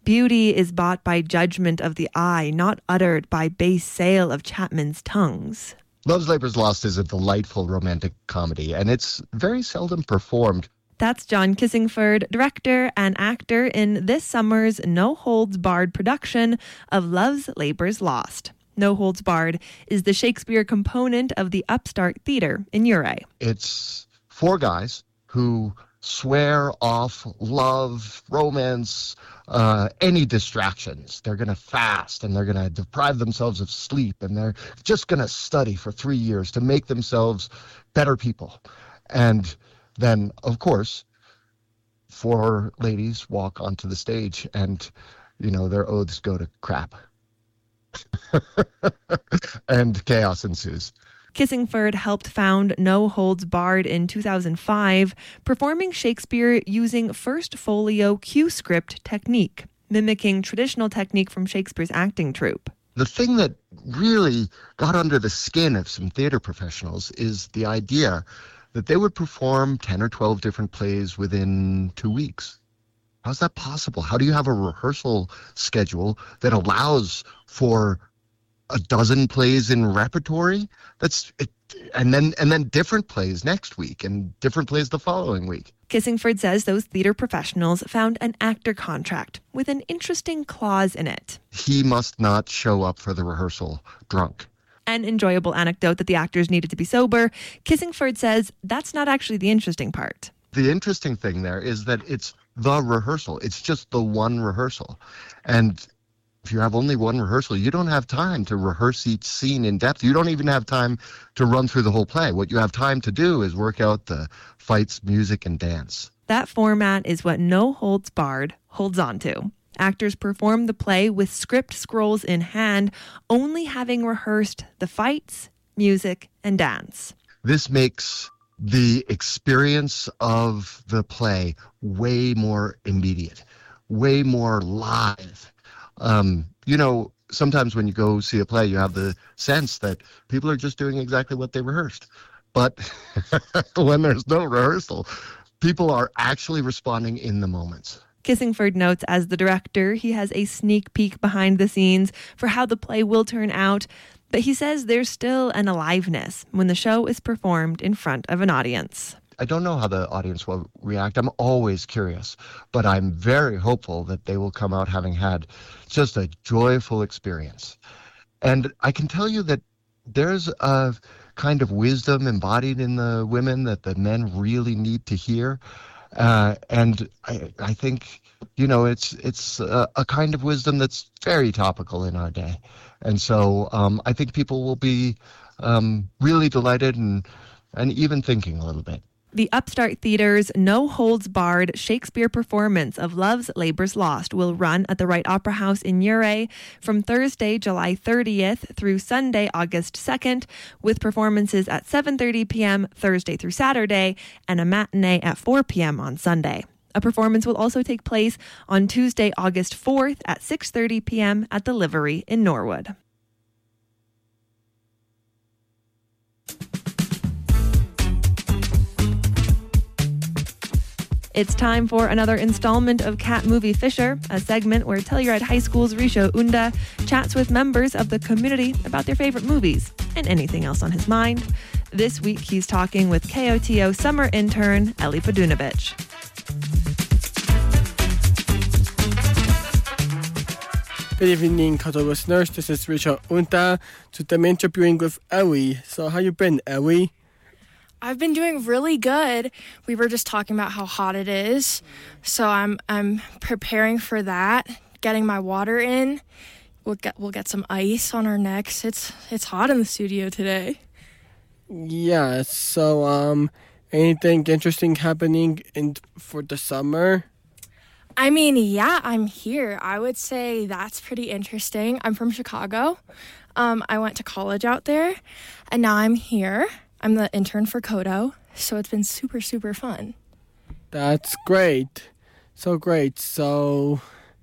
Beauty is bought by judgment of the eye, not uttered by base sale of chapmen's tongues. Love's Labour's Lost is a delightful romantic comedy, and it's very seldom performed. That's John Kissingford, director and actor in this summer's No Holds Barred production of Love's Labour's Lost. No Holds Barred is the Shakespeare component of the Upstart Theatre in Uri. It's four guys who swear off love, romance, any distractions. They're going to fast, and they're going to deprive themselves of sleep, and they're just going to study for 3 years to make themselves better people. And then, of course, four ladies walk onto the stage, and, their oaths go to crap. And chaos ensues. Kissingford helped found No Holds Barred in 2005, performing Shakespeare using first folio cue script technique, mimicking traditional technique from Shakespeare's acting troupe. The thing that really got under the skin of some theater professionals is the idea that they would perform 10 or 12 different plays within 2 weeks. How's that possible? How do you have a rehearsal schedule that allows for a dozen plays in repertory? That's it, and then different plays next week and different plays the following week. Kissingford says those theater professionals found an actor contract with an interesting clause in it. He must not show up for the rehearsal drunk. An enjoyable anecdote that the actors needed to be sober. Kissingford says that's not actually the interesting part. The interesting thing there is that it's the rehearsal. It's just the one rehearsal. And if you have only one rehearsal, you don't have time to rehearse each scene in depth. You don't even have time to run through the whole play. What you have time to do is work out the fights, music, and dance. That format is what No Holds Barred holds on to. Actors perform the play with script scrolls in hand, only having rehearsed the fights, music, and dance. This makes the experience of the play way more immediate, way more live. Sometimes when you go see a play, you have the sense that people are just doing exactly what they rehearsed. But when there's no rehearsal, people are actually responding in the moments. Kissingford notes as the director, he has a sneak peek behind the scenes for how the play will turn out, but he says there's still an aliveness when the show is performed in front of an audience. I don't know how the audience will react. I'm always curious, but I'm very hopeful that they will come out having had just a joyful experience. And I can tell you that there's a kind of wisdom embodied in the women that the men really need to hear. And I think, it's a kind of wisdom that's very topical in our day. And so I think people will be really delighted and even thinking a little bit. The Upstart Theatre's No Holds Barred Shakespeare performance of Love's Labour's Lost will run at the Wright Opera House in Uri from Thursday, July 30th through Sunday, August 2nd, with performances at 7:30 p.m. Thursday through Saturday and a matinee at 4 p.m. on Sunday. A performance will also take place on Tuesday, August 4th at 6:30 p.m. at the Livery in Norwood. It's time for another installment of Cat Movie Fisher, a segment where Telluride High School's Risho Unda chats with members of the community about their favorite movies and anything else on his mind. This week, he's talking with KOTO summer intern Eli Padunovich. Good evening, KOTO listeners. This is Risho Unda. Today I'm interviewing with Eli. So how you been, Eli? I've been doing really good. We were just talking about how hot it is. So I'm preparing for that, getting my water in. We'll get some ice on our necks. It's hot in the studio today. Yeah, so anything interesting happening for the summer? I mean, yeah, I'm here. I would say that's pretty interesting. I'm from Chicago. I went to college out there, and now I'm here. I'm the intern for KOTO, so it's been super, super fun. That's great. So great. So,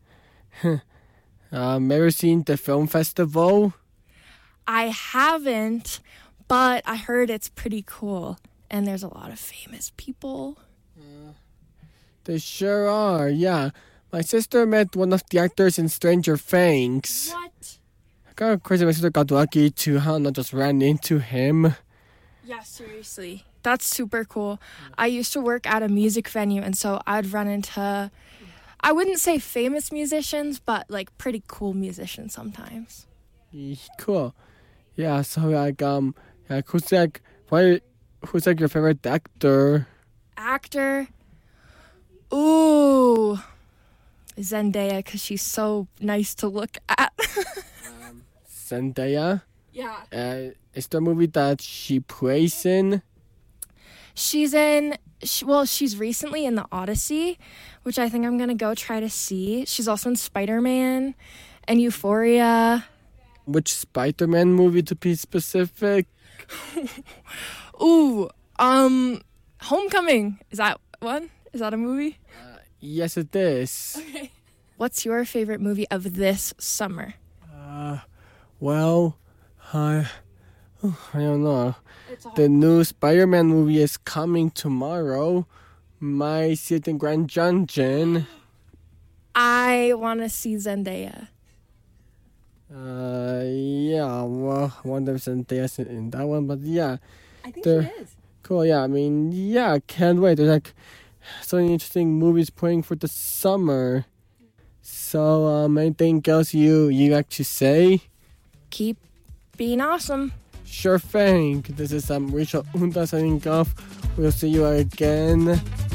ever seen the film festival? I haven't, but I heard it's pretty cool, and there's a lot of famous people. They sure are, yeah. My sister met one of the actors in Stranger Things. What? Kind of crazy. My sister got lucky to not just ran into him. Yeah, seriously. That's super cool. I used to work at a music venue, and so I'd run into, I wouldn't say famous musicians, but like pretty cool musicians sometimes. Cool. Yeah, so who's like your favorite actor? Actor? Ooh, Zendaya, because she's so nice to look at. Zendaya? Yeah. Is there a movie that she plays in? She's recently in The Odyssey, which I think I'm going to go try to see. She's also in Spider-Man and Euphoria. Which Spider-Man movie, to be specific? Ooh, Homecoming. Is that one? Is that a movie? Yes, it is. Okay. What's your favorite movie of this summer? Well, I don't know. The new Spider-Man movie is coming tomorrow. Might see it in Grand Junction. I want to see Zendaya. Yeah, well, I wonder if Zendaya's in that one, but yeah. I think she is. Cool, yeah, I mean, yeah, can't wait. There's like so many interesting movies playing for the summer. So, anything else you like to say? Keep being awesome. Sure thing. This is Rachel Unta signing off. We'll see you again